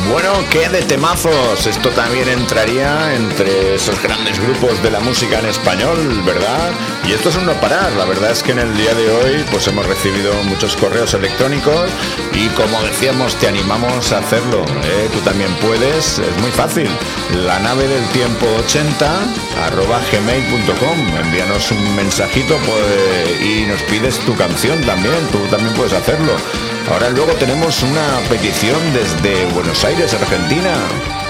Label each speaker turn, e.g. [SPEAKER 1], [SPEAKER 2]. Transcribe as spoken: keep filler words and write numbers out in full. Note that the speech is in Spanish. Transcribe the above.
[SPEAKER 1] Bueno, qué de temazos. Esto también entraría entre esos grandes grupos de la música en español, ¿verdad? Y esto es un no parar. La verdad es que en el día de hoy pues hemos recibido muchos correos electrónicos y como decíamos te animamos a hacerlo, ¿eh? Tú también puedes, es muy fácil. La nave del tiempo ochenta arroba gmail punto com. Envíanos un mensajito pues, y nos pides tu canción también. Tú también puedes hacerlo. Ahora luego tenemos una petición desde Buenos Aires, Argentina.